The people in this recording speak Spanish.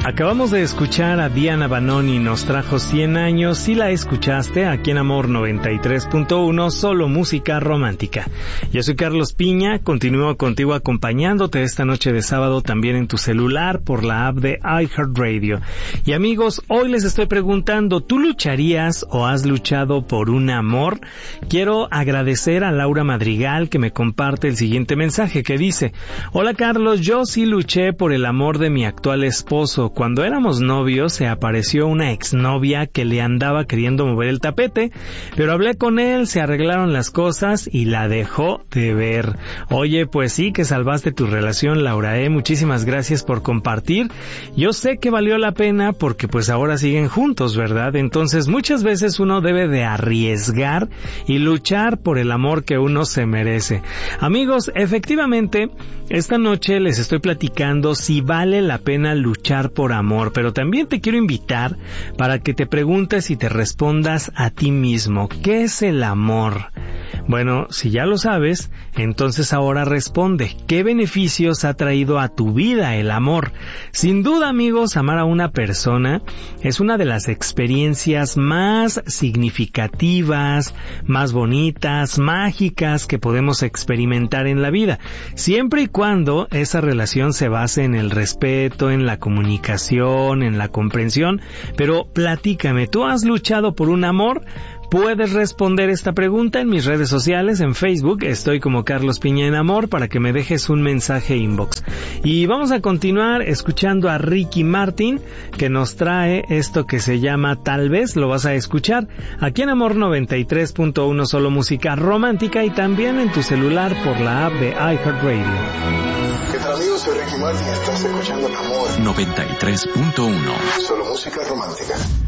Acabamos de escuchar a Diana Banoni, nos trajo 100 años. Si la escuchaste, aquí en Amor 93.1, solo música romántica. Yo soy Carlos Piña, continúo contigo acompañándote esta noche de sábado también en tu celular por la app de iHeartRadio. Y amigos, hoy les estoy preguntando, ¿tú lucharías o has luchado por un amor? Quiero agradecer a Laura Madrigal que me comparte el siguiente mensaje que dice: hola Carlos, yo sí luché por el amor de mi actual esposo. Cuando éramos novios se apareció una exnovia que le andaba queriendo mover el tapete, pero hablé con él, se arreglaron las cosas y la dejó de ver. Oye, pues sí que salvaste tu relación, Laura, muchísimas gracias por compartir. Yo sé que valió la pena porque pues ahora siguen juntos, ¿verdad? Entonces muchas veces uno debe de arriesgar y luchar por el amor que uno se merece. Amigos, efectivamente, esta noche les estoy platicando si vale la pena luchar por amor, pero también te quiero invitar para que te preguntes y te respondas a ti mismo, ¿qué es el amor? Bueno, si ya lo sabes, entonces ahora responde, ¿qué beneficios ha traído a tu vida el amor? Sin duda, amigos, amar a una persona es una de las experiencias más significativas, más bonitas, mágicas que podemos experimentar en la vida, siempre y cuando esa relación se base en el respeto, en la comunicación, en la comprensión. Pero platícame, ¿tú has luchado por un amor? Puedes responder esta pregunta en mis redes sociales. En Facebook estoy como Carlos Piña en Amor para que me dejes un mensaje inbox. Y vamos a continuar escuchando a Ricky Martin, que nos trae esto que se llama Tal vez. Lo vas a escuchar aquí en Amor 93.1, solo música romántica, y también en tu celular por la app de iHeartRadio. ¿Qué tal, amigos? Soy Ricky Martin, estás escuchando Amor 93.1, solo música romántica.